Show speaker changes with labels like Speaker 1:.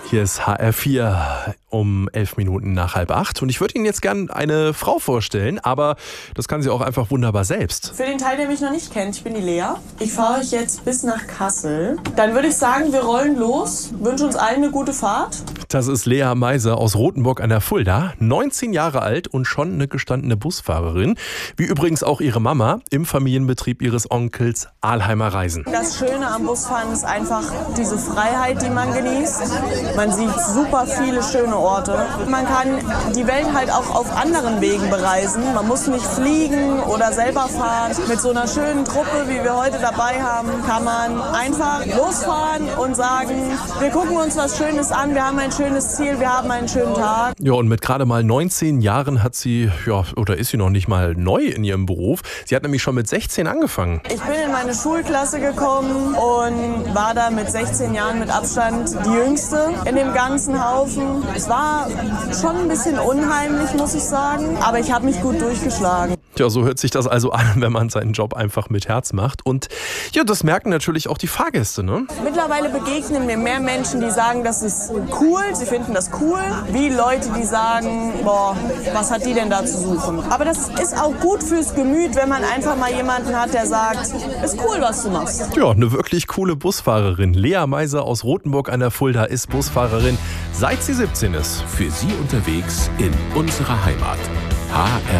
Speaker 1: Hier ist HR4 um 11 Minuten nach 7:30 und ich würde Ihnen jetzt gerne eine Frau vorstellen, aber das kann sie auch einfach wunderbar selbst.
Speaker 2: Für den Teil, der mich noch nicht kennt, ich bin die Lea. Ich fahre euch jetzt bis nach Kassel. Dann würde ich sagen, wir rollen los, wünschen uns allen eine gute Fahrt.
Speaker 1: Das ist Lea Meiser aus Rothenburg an der Fulda, 19 Jahre alt und schon eine gestandene Busfahrerin, wie übrigens auch ihre Mama im Familienbetrieb ihres Onkels Alheimer Reisen.
Speaker 2: Das Schöne am Busfahren ist einfach diese Freiheit, die man genießt. Man sieht super viele schöne Orte. Man kann die Welt halt auch auf anderen Wegen bereisen. Man muss nicht fliegen oder selber fahren. Mit so einer schönen Truppe, wie wir heute dabei haben, kann man einfach losfahren und sagen, wir gucken uns was Schönes an, wir haben ein schönes Ziel, wir haben einen schönen Tag.
Speaker 1: Ja, und mit gerade mal 19 Jahren hat sie, ist sie noch nicht mal neu in ihrem Beruf. Sie hat nämlich schon mit 16 angefangen.
Speaker 2: Ich bin in meine Schulklasse gekommen und war da mit 16 Jahren mit Abstand die Jüngste in dem ganzen Haufen. Es war schon ein bisschen unheimlich, muss ich sagen, aber ich habe mich gut durchgeschlagen.
Speaker 1: Ja, so hört sich das also an, wenn man seinen Job einfach mit Herz macht. Und ja, das merken natürlich auch die Fahrgäste, ne?
Speaker 2: Mittlerweile begegnen mir mehr Menschen, die sagen, das ist cool, sie finden das cool, wie Leute, die sagen, boah, was hat die denn da zu suchen? Aber das ist auch gut fürs Gemüt, wenn man einfach mal jemanden hat, der sagt, ist cool, was du machst.
Speaker 1: Ja, eine wirklich coole Busfahrerin. Lea Meiser aus Rothenburg an der Fulda ist Busfahrerin, seit sie 17 ist.
Speaker 3: Für Sie unterwegs in unserer Heimat. HR